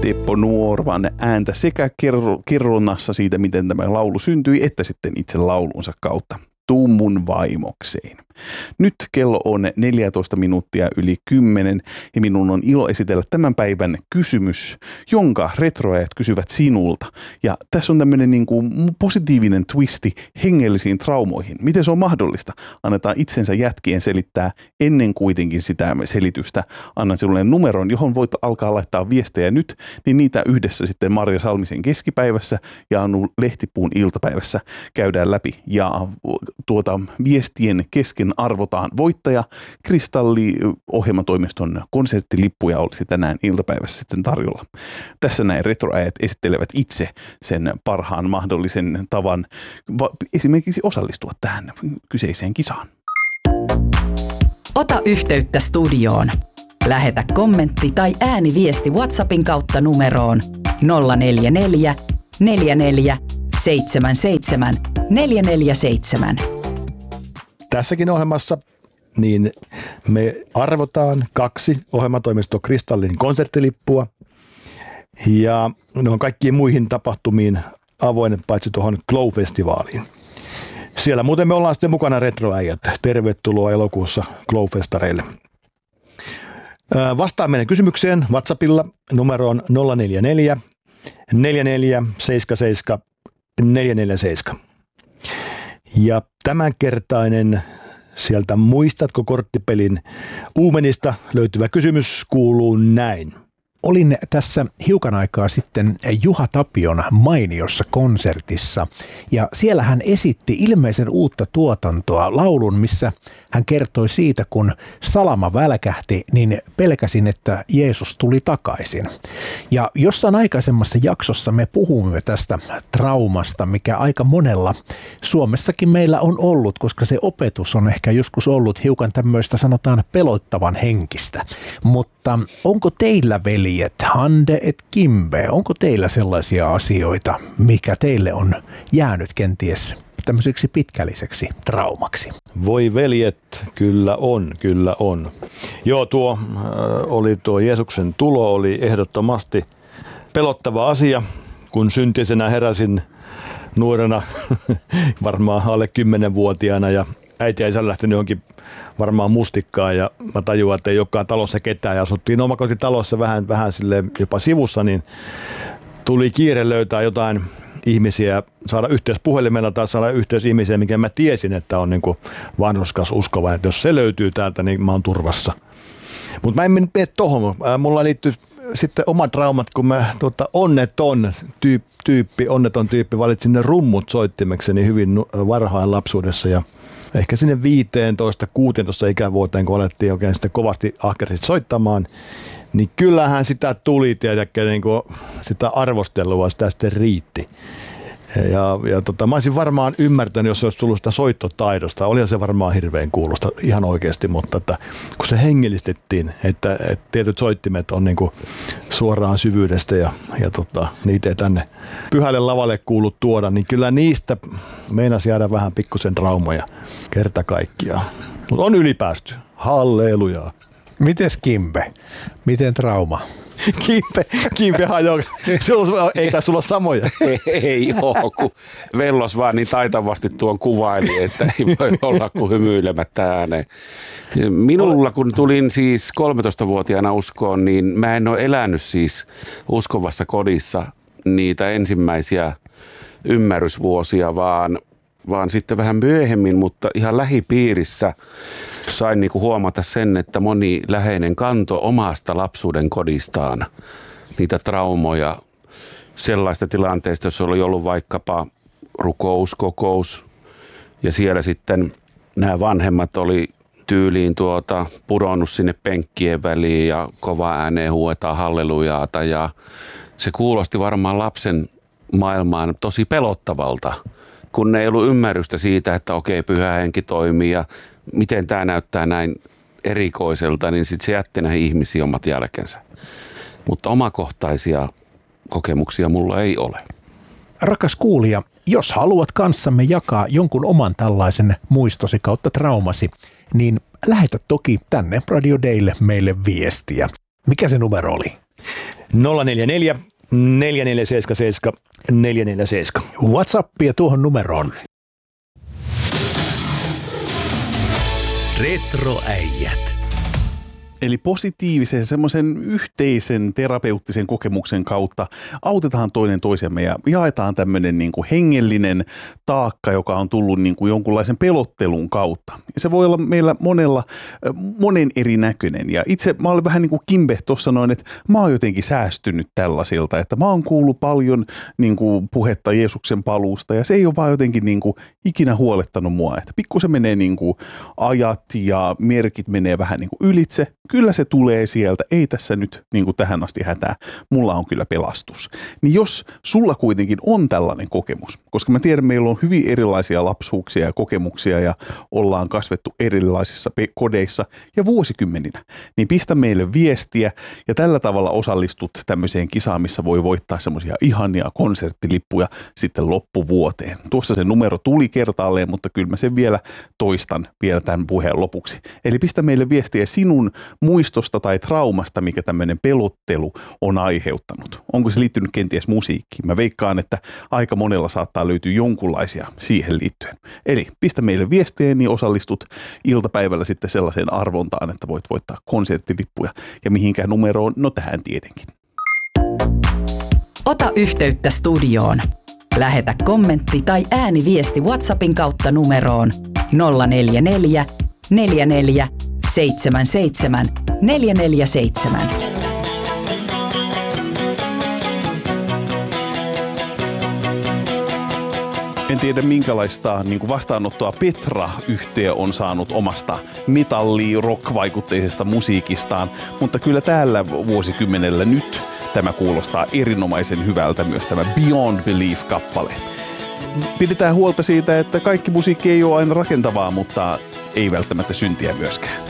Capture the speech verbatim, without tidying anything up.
Teppo Nuorvan ääntä sekä kerronnassa siitä, miten tämä laulu syntyi, että sitten itse laulunsa kautta. Tuu mun vaimokseen. Nyt kello on neljätoista minuuttia yli kymmenen ja minun on ilo esitellä tämän päivän kysymys, jonka retroajat kysyvät sinulta. Ja tässä on tämmöinen niin kuin positiivinen twisti hengellisiin traumoihin. Miten se on mahdollista? Annetaan itsensä jätkien selittää ennen kuitenkin sitä selitystä. Annan sinulle numeron, johon voit alkaa laittaa viestejä nyt, niin niitä yhdessä sitten Marja Salmisen keskipäivässä ja Anu Lehtipuun iltapäivässä käydään läpi. Ja tuota viestien kesken arvotaan voittaja. Kristalli-ohjelmatoimiston konserttilippuja olisi tänään iltapäivässä sitten tarjolla. Tässä näin retroajat esittelevät itse sen parhaan mahdollisen tavan va- esimerkiksi osallistua tähän kyseiseen kisaan. Ota yhteyttä studioon. Lähetä kommentti tai ääniviesti WhatsAppin kautta numeroon nolla neljä neljä, neljä neljä, seitsemän seitsemän, neljä neljä seitsemän. Tässäkin ohjelmassa niin me arvotaan kaksi ohjelmatoimisto Kristallin konserttilippua ja ne on kaikkiin muihin tapahtumiin avoinet paitsi tuohon Glow-festivaaliin. Siellä muuten me ollaan sitten mukana retroäijät. Tervetuloa elokuussa Glow-festareille. Vastaan meidän kysymykseen WhatsAppilla numeroon nolla neljä neljä, neljä neljä, seitsemän seitsemän, neljä neljä seitsemän. Ja tämänkertainen sieltä Muistatko korttipelin uumenista löytyvä kysymys kuuluu näin. Olin tässä hiukan aikaa sitten Juha Tapion mainiossa konsertissa ja siellä hän esitti ilmeisen uutta tuotantoa, laulun, missä hän kertoi siitä, kun salama välkähti, niin pelkäsin, että Jeesus tuli takaisin. Ja jossain aikaisemmassa jaksossa me puhumme tästä traumasta, mikä aika monella Suomessakin meillä on ollut, koska se opetus on ehkä joskus ollut hiukan tämmöistä sanotaan pelottavan henkistä. Mutta onko teillä veli Hande et Kimbe, onko teillä sellaisia asioita, mikä teille on jäänyt kenties tämmöiseksi pitkälliseksi traumaksi? Voi veljet, kyllä on, kyllä on. Joo, tuo äh, oli tuo Jeesuksen tulo oli ehdottomasti pelottava asia, kun syntisenä heräsin nuorena, varmaan alle kymmenvuotiaana ja äiti ja isä lähtenyt johonkin varmaan mustikkaan ja mä tajuan, että ei olekaan talossa ketään ja asuttiin omakotitalossa vähän, vähän silleen jopa sivussa, niin tuli kiire löytää jotain ihmisiä, saada yhteys puhelimella tai saada yhteys ihmisiä, mikä mä tiesin, että on niin kuin vanhurskas uskovainen, että jos se löytyy täältä, niin mä oon turvassa. Mutta mä en mene tohon, mulla liittyy sitten omat traumat, kun mä tuota, onneton tyyppi, tyyppi, onneton tyyppi valitsin ne rummut soittimekseni hyvin varhain lapsuudessa ja ehkä sinne viisitoista kuusitoista ikävuoteen, kun alettiin oikein sitten kovasti ahkerasti soittamaan, niin kyllähän sitä tuli, tiedäkö, niin kuin sitä arvostelua, sitä sitten riitti. Ja, ja tota, mä olisin varmaan ymmärtänyt, jos se olisi tullut sitä soittotaidosta. Olihan se varmaan hirveän kuulosta ihan oikeasti, mutta että, kun se hengellistettiin, että, että tietyt soittimet on niin kuin suoraan syvyydestä ja, ja tota, niitä ei tänne pyhälle lavalle kuulu tuoda, niin kyllä niistä meinasi jäädä vähän pikkusen traumoja kerta kaikkiaan. Mutta on ylipäästy. Hallelujaa. Mites Kimbe? Miten trauma? Kimpe, Kimpe hajoaa. Eikä sulla ole samoja. Ei ole, kun Vellos vaan niin taitavasti tuon kuvaili, että ei voi olla kuin hymyilemättä ääneen. Minulla, kun tulin siis kolmetoistavuotiaana uskoon, niin mä en ole elänyt siis uskovassa kodissa niitä ensimmäisiä ymmärrysvuosia, vaan, vaan sitten vähän myöhemmin, mutta ihan lähipiirissä sain niinku huomata sen, että moni läheinen kanto omasta lapsuuden kodistaan niitä traumoja sellaista tilanteesta, jos oli ollut vaikkapa rukouskokous ja siellä sitten nämä vanhemmat oli tyyliin tuota pudonnut sinne penkkien väliin ja kova ääneen huuetaan hallelujaata ja se kuulosti varmaan lapsen maailmaan tosi pelottavalta, kun ei ollut ymmärrystä siitä, että okei, pyhä henki toimii ja miten tämä näyttää näin erikoiselta, niin sitten se jätti näihin ihmisiin omat jälkensä. Mutta omakohtaisia kokemuksia mulla ei ole. Rakas kuulija, jos haluat kanssamme jakaa jonkun oman tällaisen muistosi kautta traumasi, niin lähetä toki tänne Radio Daylle meille viestiä. Mikä se numero oli? nolla neljä neljä, neljä neljä seitsemän seitsemän, neljä neljä seitsemän. WhatsAppia tuohon numeroon. Retroäijät. Eli positiivisen semmoisen yhteisen terapeuttisen kokemuksen kautta autetaan toinen toisemme ja jaetaan tämmöinen niin kuin hengellinen taakka, joka on tullut niin kuin jonkunlaisen pelottelun kautta. Ja se voi olla meillä monella, monen eri näköinen. Ja itse mä olen vähän niin kuin Kimbe tuossa noin, että mä oon jotenkin säästynyt tällaisilta, että mä oon kuullut paljon niin kuin puhetta Jeesuksen paluusta ja se ei ole vaan jotenkin niin kuin ikinä huolettanut mua. Että pikkusen menee niin kuin ajat ja merkit menee vähän niin kuin ylitse. Kyllä se tulee sieltä, ei tässä nyt niin kuin tähän asti hätää, mulla on kyllä pelastus. Niin jos sulla kuitenkin on tällainen kokemus, koska mä tiedän, meillä on hyvin erilaisia lapsuuksia ja kokemuksia ja ollaan kasvettu erilaisissa kodeissa ja vuosikymmeninä, niin pistä meille viestiä ja tällä tavalla osallistut tämmöiseen kisaan, missä voi voittaa semmoisia ihania konserttilippuja sitten loppuvuoteen. Tuossa se numero tuli kertaalleen, mutta kyllä mä sen vielä toistan vielä tämän puheen lopuksi. Eli pistä meille viestiä sinun muistosta tai traumasta, mikä tämmöinen pelottelu on aiheuttanut. Onko se liittynyt kenties musiikkiin? Mä veikkaan, että aika monella saattaa löytyä jonkunlaisia siihen liittyen. Eli pistä meille viestiä, niin osallistut iltapäivällä sitten sellaiseen arvontaan, että voit voittaa konserttilippuja. Ja mihinkään numeroon? No tähän tietenkin. Ota yhteyttä studioon. Lähetä kommentti tai ääniviesti WhatsAppin kautta numeroon nolla neljä neljä, neljä neljä seitsemän seitsemän, neljä neljä seitsemän. En tiedä minkälaista niin kuin vastaanottoa Petra-yhtye on saanut omasta metalli-rock-vaikutteisesta musiikistaan, mutta kyllä täällä vuosikymmenellä nyt tämä kuulostaa erinomaisen hyvältä, myös tämä Beyond Belief-kappale. Pidetään huolta siitä, että kaikki musiikki ei ole aina rakentavaa, mutta ei välttämättä syntiä myöskään.